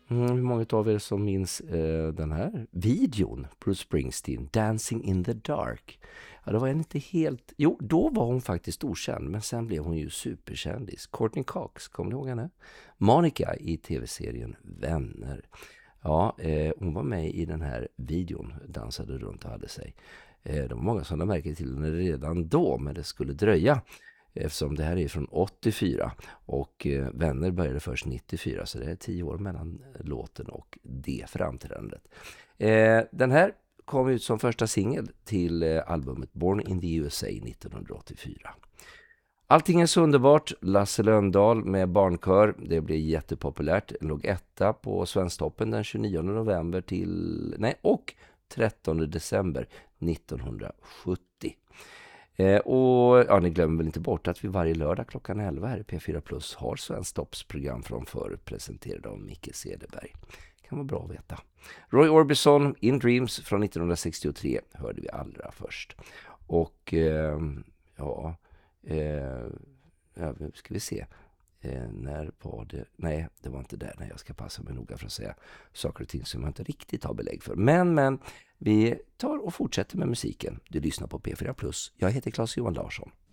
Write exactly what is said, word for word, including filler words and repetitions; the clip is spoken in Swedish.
Mm, hur många av er som minns eh, den här videon? Bruce Springsteen, Dancing in the Dark. Ja, det var inte helt... Jo, då var hon faktiskt okänd, men sen blev hon ju superkändis. Courtney Cox, kommer ni ihåg henne? Monica i tv-serien Vänner. Ja, eh, hon var med i den här videon, dansade runt och hade sig. Eh, det var många som lade märke till henne redan då, men det skulle dröja. Eftersom det här är från åttiofyra och eh, Vänner började först nittiofyra, så det är tio år mellan låten och det framträdandet. Eh, den här kom ut som första singel till eh, albumet Born in the U S A nittonhundraåttiofyra. Allting är så underbart. Lasse Lönndahl med barnkör, det blev jättepopulärt. Den låg etta på Svensktoppen den tjugonionde november till, nej, och trettonde december nittonhundrasjuttio. Eh, och ja, ni glömmer väl inte bort att vi varje lördag klockan elva här i P fyra Plus har Svensktoppsprogram från förr, presenterade av Micke Cederberg. Kan vara bra att veta. Roy Orbison, In Dreams från nittonhundrasextiotre hörde vi allra först. Och eh, ja, eh, ja, ska vi se. Eh, när var det? Nej, det var inte där. Nej, jag ska passa mig noga för att säga saker och ting som jag inte riktigt har belägg för. Men, men, vi tar och fortsätter med musiken. Du lyssnar på P fyra Plus. Jag heter Claes Johan Larsson.